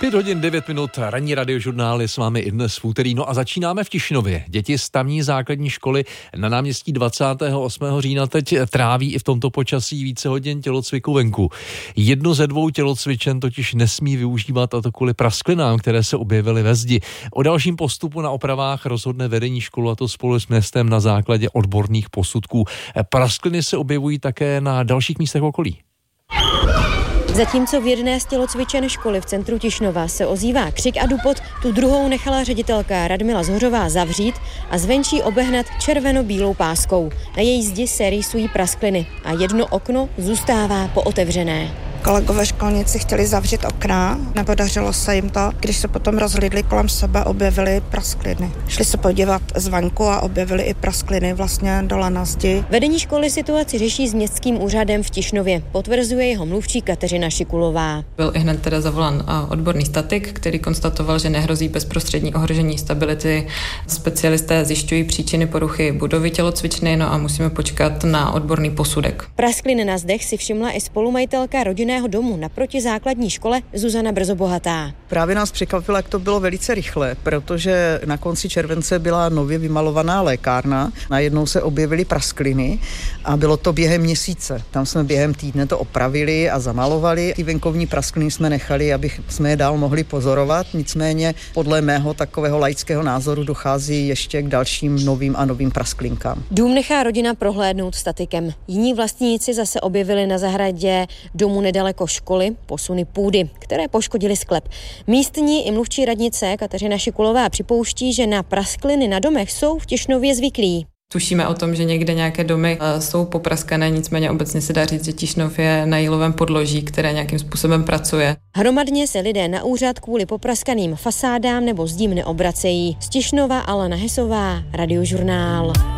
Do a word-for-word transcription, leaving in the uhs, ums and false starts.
Pět hodin, devět minut, ranní radiožurnál je s vámi i dnes v úterý. No a začínáme v Tišnově. Děti z tamní základní školy na náměstí dvacátého osmého října teď tráví i v tomto počasí více hodin tělocviku venku. Jedno ze dvou tělocvičen totiž nesmí využívat, a to kvůli prasklinám, které se objevily ve zdi. O dalším postupu na opravách rozhodne vedení školy, a to spolu s městem na základě odborných posudků. Praskliny se objevují také na dalších místech v okolí. Zatímco v jedné z tělocvičen školy v centru Tišnova se ozývá křik a dupot, tu druhou nechala ředitelka Radmila Zhořová zavřít a zvenčí obehnat červeno-bílou páskou. Na její zdi se rýsují praskliny a jedno okno zůstává pootevřené. Kolegové školníci chtěli zavřít okna, nepodařilo se jim to. Když se potom rozhlídli kolem sebe, objevili praskliny. Šli se podívat zvenku a objevili i praskliny vlastně dole na zdi. Vedení školy situaci řeší s městským úřadem v Tišnově, potvrzuje jeho mluvčí Kateřina Šikulová. Byl i hned teda zavolán odborný statik, který konstatoval, že nehrozí bezprostřední ohrožení stability. Specialisté zjišťují příčiny poruchy budovy tělocvičny, no a musíme počkat na odborný posudek. Praskliny na zdech si všimla i spolumajitelka rodinného domu naproti základní škole Zuzana Brzobohatá. Právě nás překvapilo, jak to bylo velice rychle, protože na konci července byla nově vymalovaná lékárna, najednou se objevily praskliny a bylo to během měsíce. Tam jsme během týdne to opravili a zamalovali. Ty venkovní praskliny jsme nechali, aby jsme je dál mohli pozorovat, nicméně podle mého takového laického názoru dochází ještě k dalším novým a novým prasklinkám. Dům nechá rodina prohlédnout statikem. Jiní vlastníci zase objevili na zahradě domu nedaleko školy posuny půdy, které poškodily sklep. Místní i mluvčí radnice Kateřina Šikulová připouští, že na praskliny na domech jsou v Tišnově zvyklí. Tušíme o tom, že někde nějaké domy jsou popraskané, nicméně obecně se dá říct, že Tišnov je na jílovém podloží, které nějakým způsobem pracuje. Hromadně se lidé na úřad kvůli popraskaným fasádám nebo zdím neobracejí. Z Tišnova Alena Hesová, Radiožurnál.